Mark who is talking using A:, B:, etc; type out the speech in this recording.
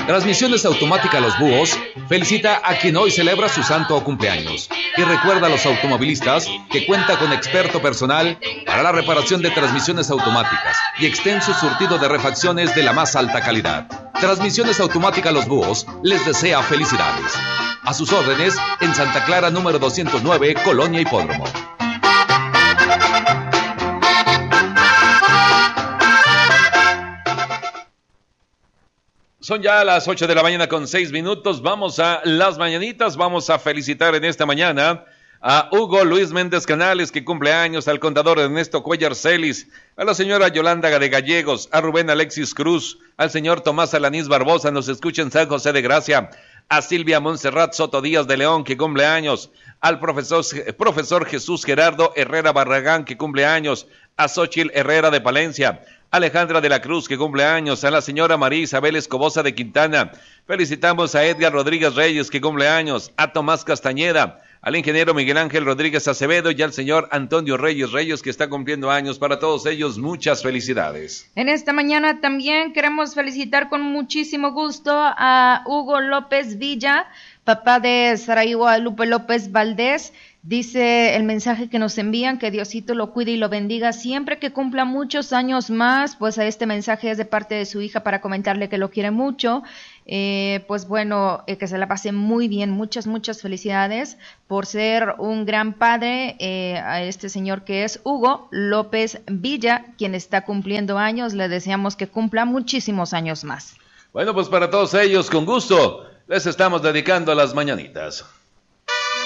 A: Transmisiones Automática Los Búhos felicita a quien hoy celebra su santo o cumpleaños y recuerda a los automovilistas que cuenta con experto personal para la reparación de transmisiones automáticas y extenso surtido de refacciones de la más alta calidad. Transmisiones Automática Los Búhos les desea felicidades. A sus órdenes en Santa Clara número 209, Colonia Hipódromo. Son ya las 8 de la mañana con 6 minutos. Vamos a las mañanitas. Vamos a felicitar en esta mañana a Hugo Luis Méndez Canales, que cumple años, al contador Ernesto Cuellar Celis, a la señora Yolanda de Gallegos, a Rubén Alexis Cruz, al señor Tomás Alanís Barbosa, nos escucha en San José de Gracia, a Silvia Montserrat Soto Díaz de León, que cumple años, al profesor Jesús Gerardo Herrera Barragán, que cumple años, a Xochitl Herrera de Palencia, Alejandra de la Cruz, que cumple años, a la señora María Isabel Escobosa de Quintana. Felicitamos a Edgar Rodríguez Reyes, que cumple años, a Tomás Castañeda, al ingeniero Miguel Ángel Rodríguez Acevedo y al señor Antonio Reyes, que está cumpliendo años. Para todos ellos, muchas felicidades.
B: En esta mañana también queremos felicitar con muchísimo gusto a Hugo López Villa, papá de Saraí Guadalupe López Valdés. Dice el mensaje que nos envían, que Diosito lo cuide y lo bendiga siempre, que cumpla muchos años más. Pues a este mensaje es de parte de su hija para comentarle que lo quiere mucho. Pues bueno, que se la pase muy bien, muchas felicidades por ser un gran padre, a este señor que es Hugo López Villa, quien está cumpliendo años. Le deseamos que cumpla muchísimos años más.
A: Bueno, pues para todos ellos, con gusto, les estamos dedicando las mañanitas.